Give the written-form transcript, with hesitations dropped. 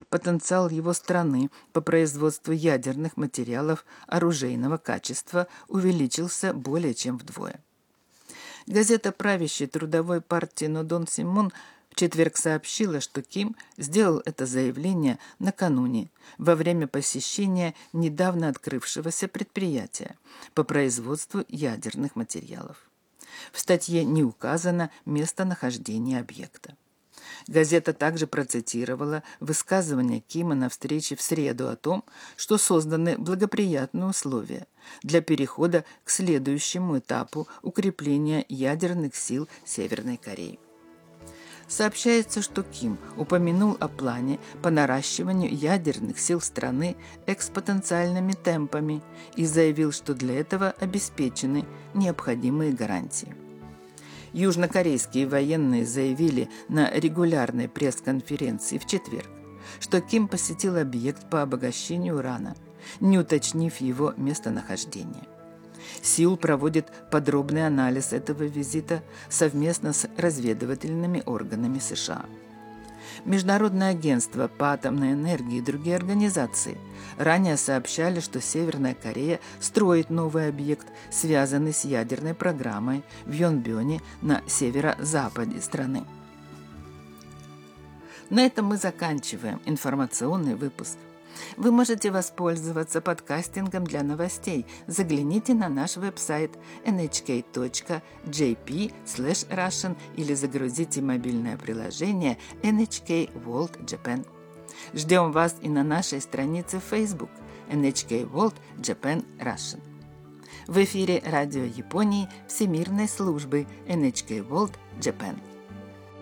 потенциал его страны по производству ядерных материалов оружейного качества увеличился более чем вдвое. Газета правящей трудовой партии «Нодон Симон» в четверг сообщила, что Ким сделал это заявление накануне, во время посещения недавно открывшегося предприятия по производству ядерных материалов. В статье не указано местонахождение объекта. Газета также процитировала высказывание Кима на встрече в среду о том, что созданы благоприятные условия для перехода к следующему этапу укрепления ядерных сил Северной Кореи. Сообщается, что Ким упомянул о плане по наращиванию ядерных сил страны экспоненциальными темпами и заявил, что для этого обеспечены необходимые гарантии. Южнокорейские военные заявили на регулярной пресс-конференции в четверг, что Ким посетил объект по обогащению урана, не уточнив его местонахождение. Сеул проводит подробный анализ этого визита совместно с разведывательными органами США. Международное агентство по атомной энергии и другие организации ранее сообщали, что Северная Корея строит новый объект, связанный с ядерной программой в Йонбёне на северо-западе страны. На этом мы заканчиваем информационный выпуск. Вы можете воспользоваться подкастингом для новостей. Загляните на наш веб-сайт nhk.jp/russian или загрузите мобильное приложение NHK World Japan. Ждем вас и на нашей странице в Facebook NHK World Japan Russian. В эфире Радио Японии Всемирной службы NHK World Japan.